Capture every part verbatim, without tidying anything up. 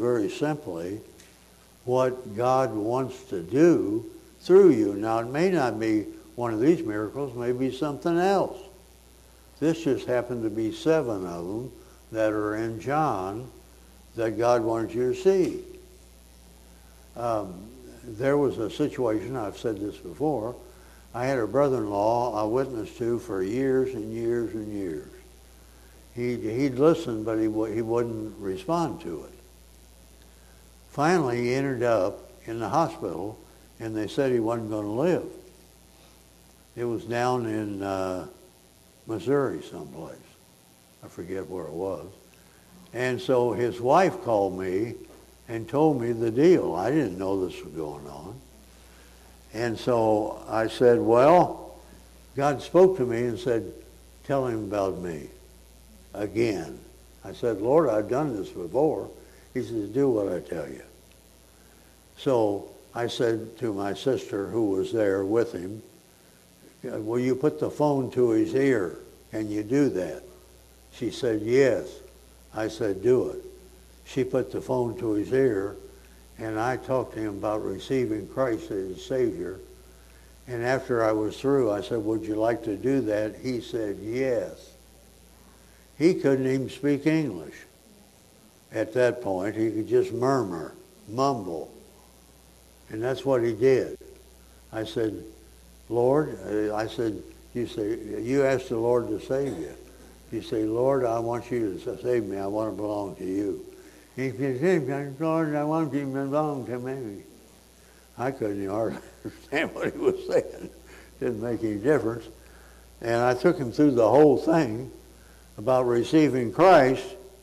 very simply what God wants to do through you. Now, it may not be one of these miracles, it may be something else. This just happened to be seven of them that are in John that God wanted you to see. Um, there was a situation, I've said this before, I had a brother-in-law I witnessed to for years and years and years. He'd, he'd listen, but he, he wouldn't respond to it. Finally, he ended up in the hospital, and they said he wasn't going to live. It was down in uh, Missouri someplace. I forget where it was. And so his wife called me and told me the deal. I didn't know this was going on. And so I said, well, God spoke to me and said, tell him about me again. I said, Lord, I've done this before. He says, do what I tell you. So I said to my sister who was there with him, will you put the phone to his ear? Can you do that? She said, yes. I said, do it. She put the phone to his ear, and I talked to him about receiving Christ as his Savior. And after I was through, I said, would you like to do that? He said, yes. He couldn't even speak English at that point. He could just murmur, mumble. And that's what he did. I said, Lord, I said, you say, you asked the Lord to save you. You say, Lord, I want you to save me. I want to belong to you. He said, Lord, I want you to belong to me. I couldn't hardly understand what he was saying. Didn't make any difference. And I took him through the whole thing about receiving Christ.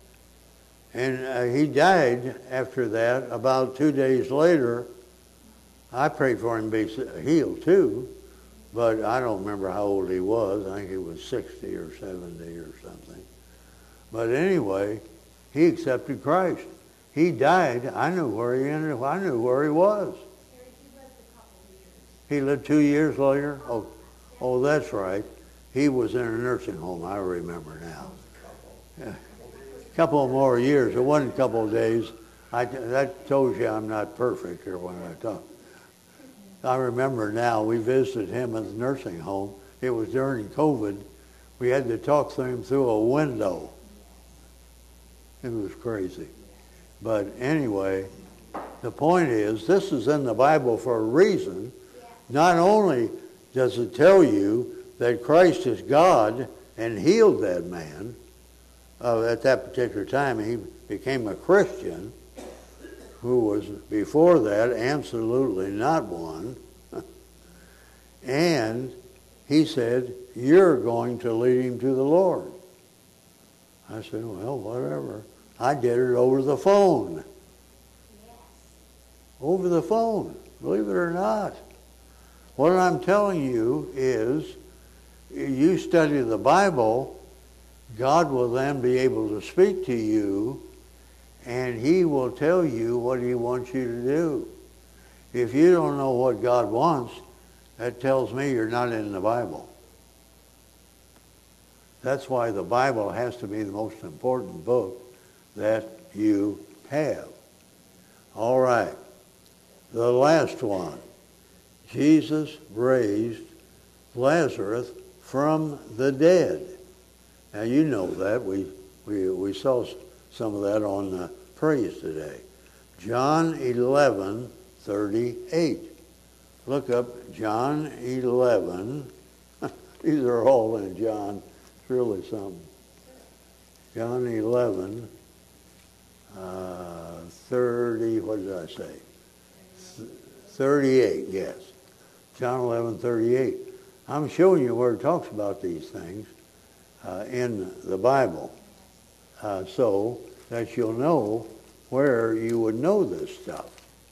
And uh, he died after that. About two days later, I prayed for him to be healed too. But I don't remember how old he was. I think he was sixty or seventy or something. But anyway, he accepted Christ. He died. I knew where he ended. I knew where he was. He lived two years later. Oh, oh, that's right. He was in a nursing home. I remember now. Yeah. A couple more years. It wasn't a couple of days. I, that tells you I'm not perfect here when I talk. I remember now, we visited him at the nursing home. It was during COVID. We had to talk to him through a window. It was crazy. But anyway, the point is, this is in the Bible for a reason. Not only does it tell you that Christ is God and healed that man uh, at that particular time, he became a Christian, who was before that absolutely not one. And he said, you're going to lead him to the Lord. I said, well, whatever. I did it over the phone. Yes. Over the phone, believe it or not. What I'm telling you is, you study the Bible, God will then be able to speak to you, and he will tell you what he wants you to do. If you don't know what God wants, that tells me you're not in the Bible. That's why the Bible has to be the most important book that you have. All right. The last one. Jesus raised Lazarus from the dead. Now you know that. We, we, we saw some of that on the praise today. John eleven thirty-eight. Look up John eleven. These are all in John. It's really something. John eleven, uh, thirty, what did I say? thirty-eight, yes. John eleven thirty-eight. I'm showing you where it talks about these things uh, in the Bible uh, so that you'll know where you would know this stuff.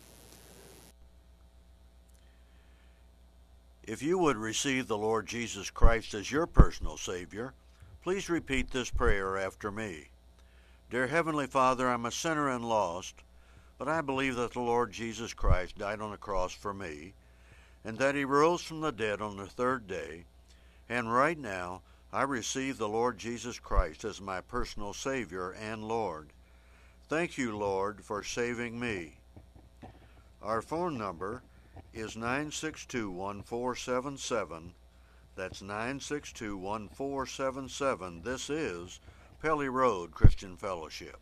If you would receive the Lord Jesus Christ as your personal Savior, please repeat this prayer after me. Dear Heavenly Father, I'm a sinner and lost, but I believe that the Lord Jesus Christ died on the cross for me, and that he rose from the dead on the third day, and right now I receive the Lord Jesus Christ as my personal Savior and Lord. Thank you, Lord, for saving me. Our phone number is nine six two, one four seven seven. That's nine six two, one four seven seven. This is Pelly Road Christian Fellowship.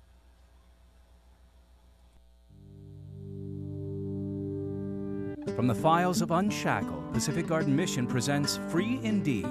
From the files of Unshackled, Pacific Garden Mission presents Free Indeed.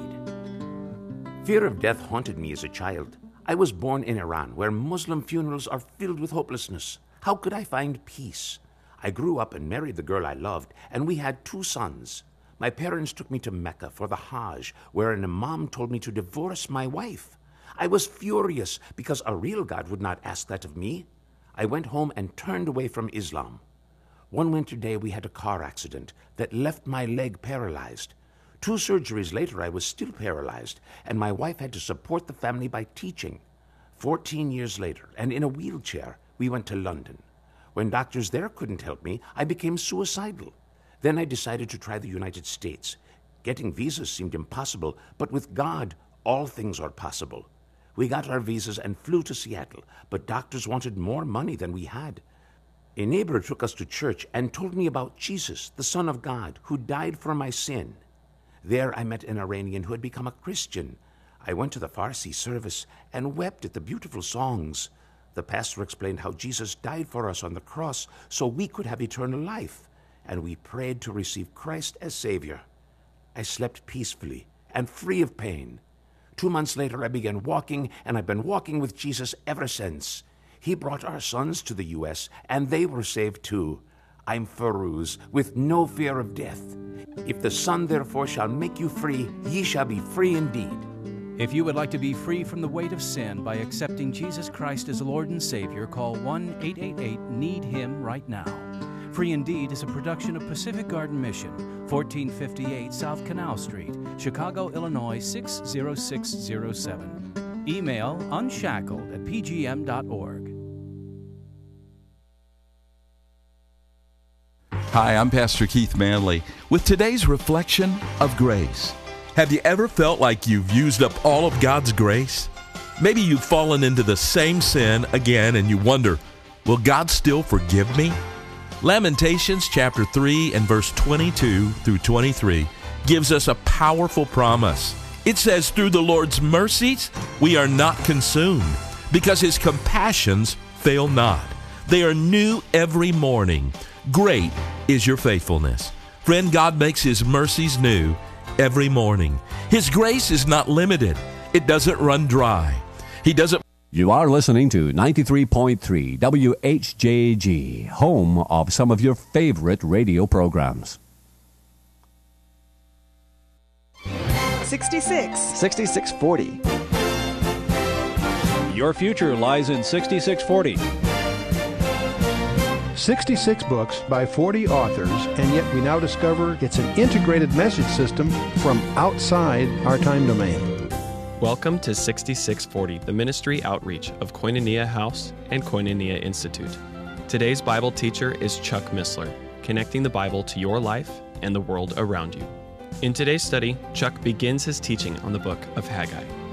Fear of death haunted me as a child. I was born in Iran, where Muslim funerals are filled with hopelessness. How could I find peace? I grew up and married the girl I loved, and we had two sons. My parents took me to Mecca for the Hajj, where an imam told me to divorce my wife. I was furious because a real God would not ask that of me. I went home and turned away from Islam. One winter day, we had a car accident that left my leg paralyzed. Two surgeries later, I was still paralyzed, and my wife had to support the family by teaching. Fourteen years later, and in a wheelchair, we went to London. When doctors there couldn't help me, I became suicidal. Then I decided to try the United States. Getting visas seemed impossible, but with God, all things are possible. We got our visas and flew to Seattle, but doctors wanted more money than we had. A neighbor took us to church and told me about Jesus, the Son of God, who died for my sin. There I met an Iranian who had become a Christian. I went to the Farsi service and wept at the beautiful songs. The pastor explained how Jesus died for us on the cross so we could have eternal life, and we prayed to receive Christ as Savior. I slept peacefully and free of pain. Two months later, I began walking, and I've been walking with Jesus ever since. He brought our sons to the U S, and they were saved too. I'm Feroz, with no fear of death. If the Son therefore shall make you free, ye shall be free indeed. If you would like to be free from the weight of sin by accepting Jesus Christ as Lord and Savior, call one eight eight eight, need him right now. Free Indeed is a production of Pacific Garden Mission, fourteen fifty-eight South Canal Street, Chicago, Illinois six zero six zero seven. Email unshackled at p g m dot org. Hi, I'm Pastor Keith Manley with today's reflection of grace. Have you ever felt like you've used up all of God's grace? Maybe you've fallen into the same sin again and you wonder, will God still forgive me? Lamentations chapter three and verse twenty-two through twenty-three gives us a powerful promise. It says, through the Lord's mercies we are not consumed, because his compassions fail not. They are new every morning. Great is your faithfulness. Friend, God makes his mercies new every morning. His grace is not limited. It doesn't run dry. He doesn't. You are listening to ninety-three point three W H J G, home of some of your favorite radio programs. sixty-six. sixty-six forty. Your future lies in sixty-six forty. sixty-six books by forty authors, and yet we now discover it's an integrated message system from outside our time domain. Welcome to sixty-six forty, the ministry outreach of Koinonia House and Koinonia Institute. Today's Bible teacher is Chuck Missler, connecting the Bible to your life and the world around you. In today's study, Chuck begins his teaching on the book of Haggai.